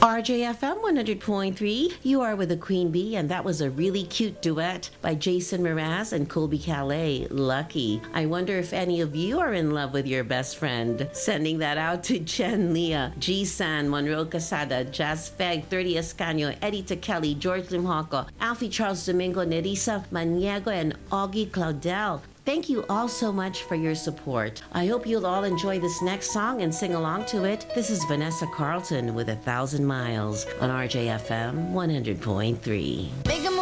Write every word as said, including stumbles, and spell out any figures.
R J F M one hundred point three, you are with the Queen Bee, and that was a really cute duet by Jason Mraz and Colby Calais, Lucky. I wonder if any of you are in love with your best friend. Sending that out to Jen Leah, G. San, Monroe Casada, Jazz Feg, thirty Escanio, Eddie Kelly, George Limhoco, Alfie Charles Domingo, Nerissa Maniego, and Augie Claudel. Thank you all so much for your support. I hope you'll all enjoy this next song and sing along to it. This is Vanessa Carlton with A Thousand Miles on R J F M one hundred point three. Make 'em